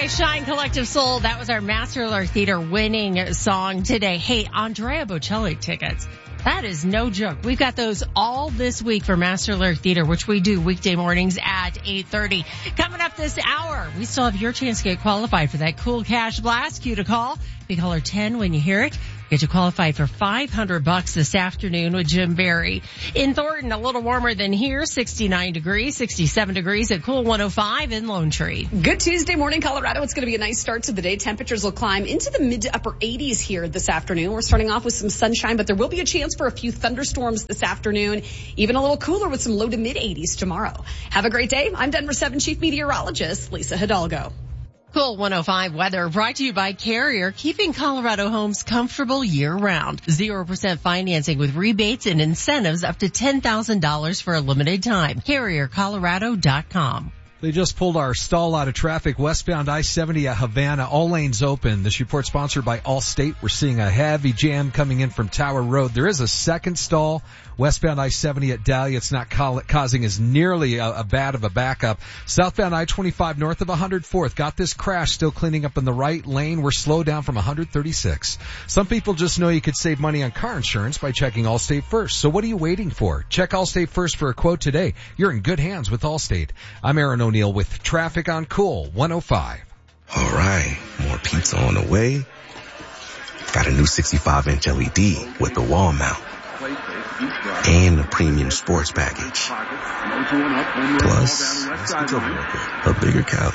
Shine Collective Soul. That was our Master Alert Theater winning song today. Hey, Andrea Bocelli tickets. That is no joke. We've got those all this week for Master Alert Theater, which we do weekday mornings at 8:30. Coming up this hour, we still have your chance to get qualified for that cool cash blast. Cue to call. Be caller 10 when you hear it. Get you qualified for $500 this afternoon with Jim Barry. In Thornton, a little warmer than here, 69 degrees, 67 degrees at Cool 105 in Lone Tree. Good Tuesday morning, Colorado. It's going to be a nice start to the day. Temperatures will climb into the mid to upper 80s here this afternoon. We're starting off with some sunshine, but there will be a chance for a few thunderstorms this afternoon. Even a little cooler with some low to mid 80s tomorrow. Have a great day. I'm Denver 7 Chief Meteorologist Lisa Hidalgo. Cool 105 weather brought to you by Carrier, keeping Colorado homes comfortable year-round. 0% financing with rebates and incentives up to $10,000 for a limited time. CarrierColorado.com. They just pulled our stall out of traffic westbound I-70 at Havana. All lanes open. This report sponsored by Allstate. We're seeing a heavy jam coming in from Tower Road. There is a second stall westbound I-70 at Dahlia. It's not causing as nearly a bad of a backup. Southbound I-25 north of 104th. Got this crash still cleaning up in the right lane. We're slowed down from 136. Some people just know you could save money on car insurance by checking Allstate first. So what are you waiting for? Check Allstate first for a quote today. You're in good hands with Allstate. I'm Aaron O'Neill with traffic on Cool 105. All right, more pizza on the way. Got a new 65-inch LED with the wall mount. And a premium sports package. Plus, a bigger couch.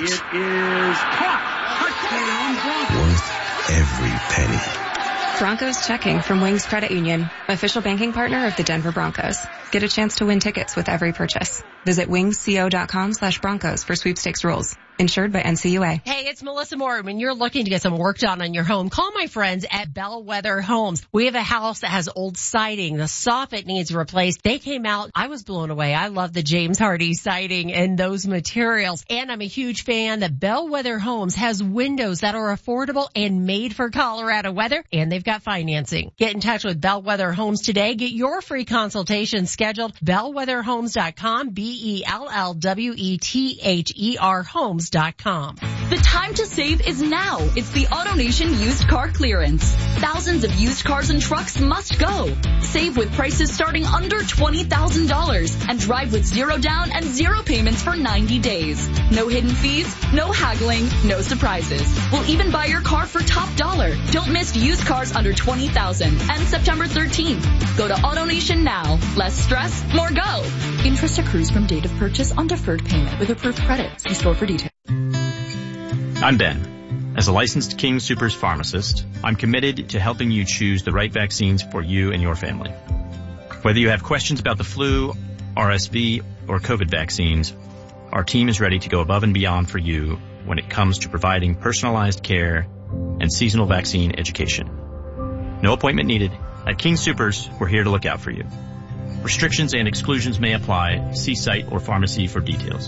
Worth every penny. Broncos checking from Wings Credit Union, official banking partner of the Denver Broncos. Get a chance to win tickets with every purchase. Visit wingsco.com/Broncos for sweepstakes rules. Insured by NCUA. Hey, it's Melissa Moore. When you're looking to get some work done on your home, call my friends at Bellwether Homes. We have a house that has old siding. The soffit needs replaced. They came out. I was blown away. I love the James Hardy siding and those materials. And I'm a huge fan that Bellwether Homes has windows that are affordable and made for Colorado weather. And they've got financing. Get in touch with Bellwether Homes today. Get your free consultation scheduled. BellwetherHomes.com. BELLWETHER Homes.com. The time to save is now. It's the AutoNation used car clearance. Thousands of used cars and trucks must go. Save with prices starting under $20,000 and drive with zero down and zero payments for 90 days. No hidden fees, no haggling, no surprises. We'll even buy your car for top dollar. Don't miss used cars under $20,000 and September 13th. Go to AutoNation now. Less stress, more go. Interest accrues from date of purchase on deferred payment with approved credit. See store for details. I'm Ben. As a licensed King Soopers pharmacist, I'm committed to helping you choose the right vaccines for you and your family. Whether you have questions about the flu, RSV, or COVID vaccines, our team is ready to go above and beyond for you when it comes to providing personalized care and seasonal vaccine education. No appointment needed. At King Soopers, we're here to look out for you. Restrictions and exclusions may apply. See site or pharmacy for details.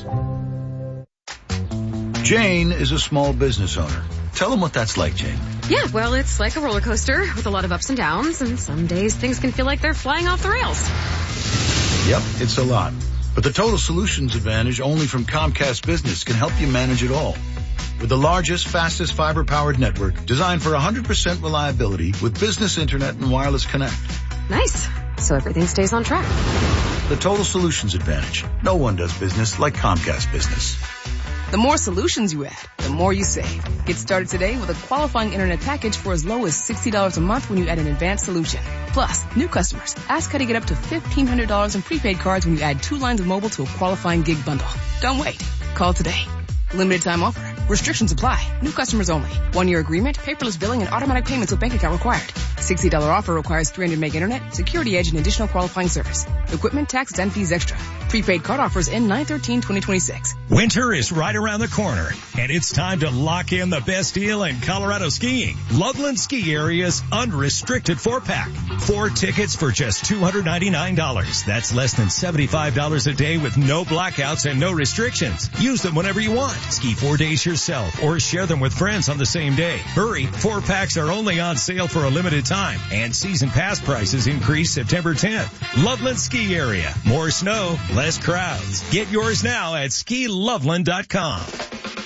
Jane is a small business owner. Tell them what that's like, Jane. Yeah, well, it's like a roller coaster with a lot of ups and downs, and some days things can feel like they're flying off the rails. Yep, it's a lot. But the Total Solutions Advantage only from Comcast Business can help you manage it all. With the largest, fastest fiber-powered network designed for 100% reliability with business internet and wireless connect. Nice. So everything stays on track. The Total Solutions Advantage. No one does business like Comcast Business. The more solutions you add, the more you save. Get started today with a qualifying internet package for as low as $60 a month when you add an advanced solution. Plus, new customers, ask how to get up to $1,500 in prepaid cards when you add 2 lines of mobile to a qualifying gig bundle. Don't wait. Call today. Limited time offer. Restrictions apply. New customers only. 1-year agreement, paperless billing, and automatic payments with bank account required. $60 offer requires 300 meg internet, security edge, and additional qualifying service. Equipment, taxes, and fees extra. Prepaid card offers end 9/13/2026. Winter is right around the corner, and it's time to lock in the best deal in Colorado skiing. Loveland Ski Area's unrestricted 4-pack. 4 tickets for just $299. That's less than $75 a day with no blackouts and no restrictions. Use them whenever you want. Ski 4 days yourself or share them with friends on the same day. Hurry, 4-packs are only on sale for a limited time, and season pass prices increase September 10th. Loveland Ski Area. More snow, less crowds. Get yours now at skiloveland.com.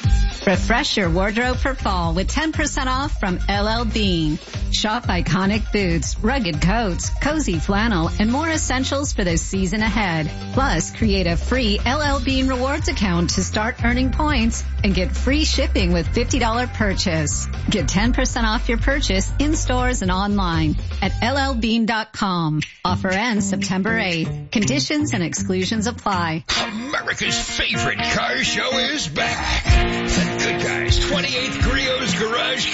Refresh your wardrobe for fall with 10% off from LL Bean. Shop iconic boots, rugged coats, cozy flannel, and more essentials for the season ahead. Plus, create a free LL Bean Rewards account to start earning points and get free shipping with $50 purchase. Get 10% off your purchase in stores and online at llbean.com. Offer ends September 8th. Conditions and exclusions apply. America's favorite car show is back. The Good Guys 28th Griot's Garage